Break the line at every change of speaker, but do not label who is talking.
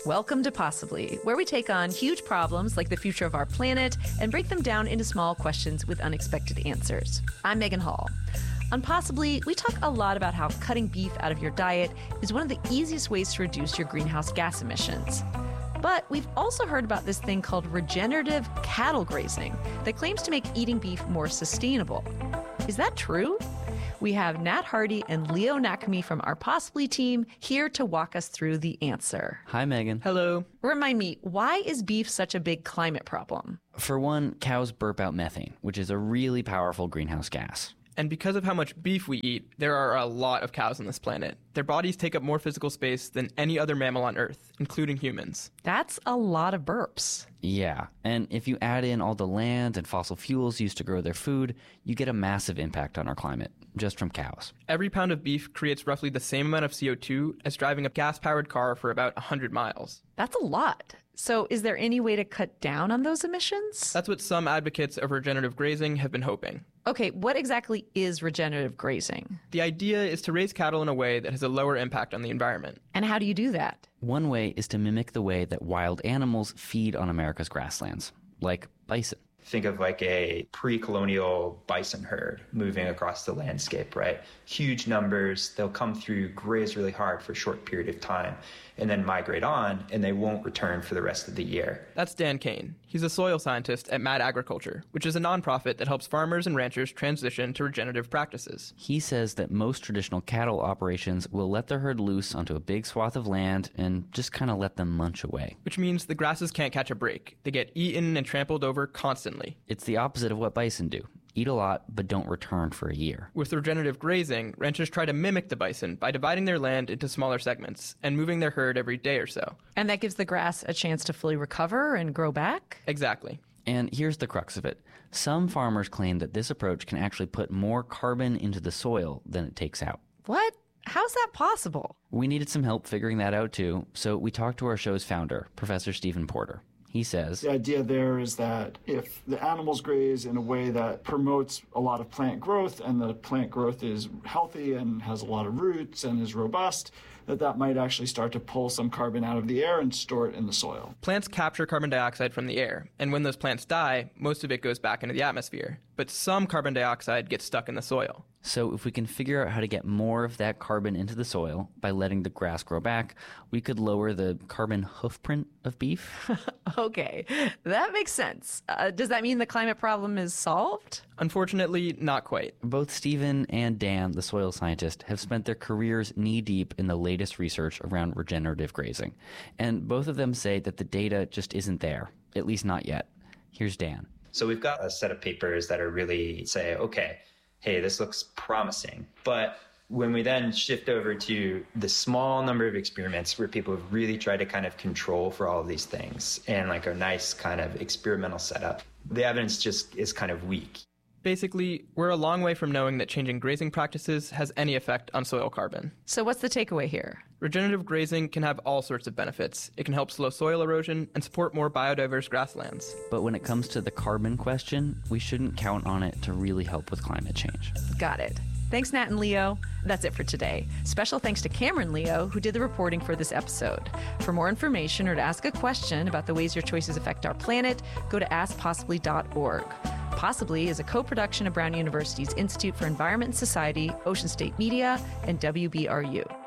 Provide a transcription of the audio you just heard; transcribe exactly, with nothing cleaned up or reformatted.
Welcome to Possibly, where we take on huge problems like the future of our planet and break them down into small questions with unexpected answers. I'm Megan Hall. On Possibly, we talk a lot about how cutting beef out of your diet is one of the easiest ways to reduce your greenhouse gas emissions. But we've also heard about this thing called regenerative cattle grazing that claims to make eating beef more sustainable. Is that true? We have Nat Hardy and Leo Nakami from our Possibly team here to walk us through the answer.
Hi, Megan.
Hello.
Remind me, why is beef such a big climate problem?
For one, cows burp out methane, which is a really powerful greenhouse gas.
And because of how much beef we eat, there are a lot of cows on this planet. Their bodies take up more physical space than any other mammal on Earth, including humans.
That's a lot of burps.
Yeah, and if you add in all the land and fossil fuels used to grow their food, you get a massive impact on our climate, just from cows.
Every pound of beef creates roughly the same amount of C O two as driving a gas-powered car for about one hundred miles.
That's a lot. So is there any way to cut down on those emissions?
That's what some advocates of regenerative grazing have been hoping.
Okay, what exactly is regenerative grazing?
The idea is to raise cattle in a way that has a lower impact on the environment.
And how do you do that?
One way is to mimic the way that wild animals feed on America's grasslands, like bison.
Think of like a pre-colonial bison herd moving across the landscape, right? Huge numbers, they'll come through, graze really hard for a short period of time, and then migrate on, and they won't return for the rest of the year.
That's Dan Kane. He's a soil scientist at Mad Agriculture, which is a nonprofit that helps farmers and ranchers transition to regenerative practices.
He says that most traditional cattle operations will let their herd loose onto a big swath of land and just kind of let them munch away.
Which means the grasses can't catch a break. They get eaten and trampled over constantly.
It's the opposite of what bison do. Eat a lot, but don't return for a year.
With regenerative grazing, ranchers try to mimic the bison by dividing their land into smaller segments and moving their herd every day or so.
And that gives the grass a chance to fully recover and grow back?
Exactly.
And here's the crux of it. Some farmers claim that this approach can actually put more carbon into the soil than it takes out.
What? How's that possible?
We needed some help figuring that out too, so we talked to our show's founder, Professor Stephen Porter. He says,
the idea there is that if the animals graze in a way that promotes a lot of plant growth and the plant growth is healthy and has a lot of roots and is robust, that that might actually start to pull some carbon out of the air and store it in the soil.
Plants capture carbon dioxide from the air, and when those plants die, most of it goes back into the atmosphere. But some carbon dioxide gets stuck in the soil.
So if we can figure out how to get more of that carbon into the soil by letting the grass grow back, we could lower the carbon hoofprint of beef.
Okay, that makes sense. Uh, does that mean the climate problem is solved?
Unfortunately, not quite.
Both Stephen and Dan, the soil scientist, have spent their careers knee-deep in the latest research around regenerative grazing. And both of them say that the data just isn't there, at least not yet. Here's Dan.
So we've got a set of papers that are really say, okay, hey, this looks promising. But when we then shift over to the small number of experiments where people have really tried to kind of control for all of these things and like a nice kind of experimental setup, the evidence just is kind of weak.
Basically, we're a long way from knowing that changing grazing practices has any effect on soil carbon.
So what's the takeaway here?
Regenerative grazing can have all sorts of benefits. It can help slow soil erosion and support more biodiverse grasslands.
But when it comes to the carbon question, we shouldn't count on it to really help with climate change.
Got it. Thanks, Nat and Leo. That's it for today. Special thanks to Cameron Leo, who did the reporting for this episode. For more information or to ask a question about the ways your choices affect our planet, go to ask possibly dot org. Possibly is a co-production of Brown University's Institute for Environment and Society, Ocean State Media, and W B R U.